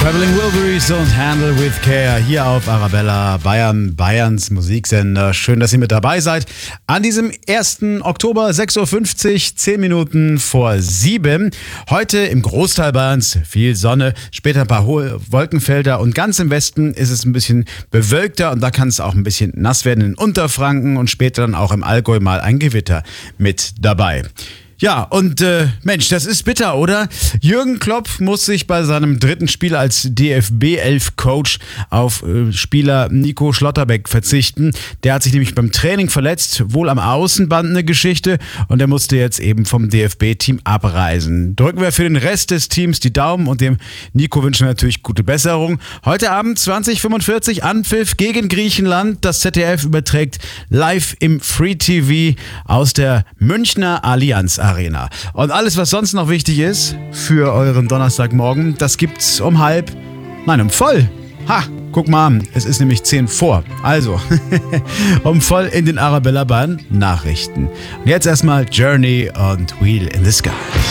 Traveling Wilburys und Handle with Care hier auf Arabella Bayern, Bayerns Musiksender. Schön, dass ihr mit dabei seid. An diesem 1. Oktober, 6.50 Uhr, 10 Minuten vor 7. Heute im Großteil Bayerns viel Sonne, später ein paar hohe Wolkenfelder und ganz im Westen ist es ein bisschen bewölkter und da kann es auch ein bisschen nass werden in Unterfranken und später dann auch im Allgäu mal ein Gewitter mit dabei. Ja, und Mensch, das ist bitter, oder? Jürgen Klopp muss sich bei seinem dritten Spiel als DFB-11-Coach auf Spieler Nico Schlotterbeck verzichten. Der hat sich nämlich beim Training verletzt, wohl am Außenband eine Geschichte und der musste jetzt eben vom DFB-Team abreisen. Drücken wir für den Rest des Teams die Daumen und dem Nico wünschen wir natürlich gute Besserung. Heute Abend 20:45 Anpfiff gegen Griechenland. Das ZDF überträgt live im Free TV aus der Münchner Allianz Arena. Und alles, was sonst noch wichtig ist für euren Donnerstagmorgen, das gibt's um voll. Ha, guck mal an, es ist nämlich 10 vor. Also, um voll in den Arabella Bayern Nachrichten. Und jetzt erstmal Journey und Wheel in the Sky.